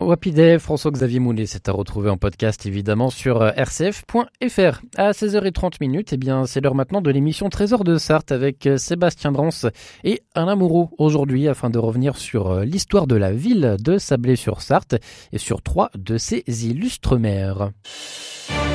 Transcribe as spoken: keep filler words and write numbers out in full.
Wapidé, François-Xavier Moulet, c'est à retrouver en podcast évidemment sur r c f point f r. À seize heures trente, eh bien, c'est l'heure maintenant de l'émission Trésor de Sarthe avec Sébastien Drance et Alain Moreau aujourd'hui afin de revenir sur l'histoire de la ville de Sablé-sur-Sarthe et sur trois de ses illustres maires.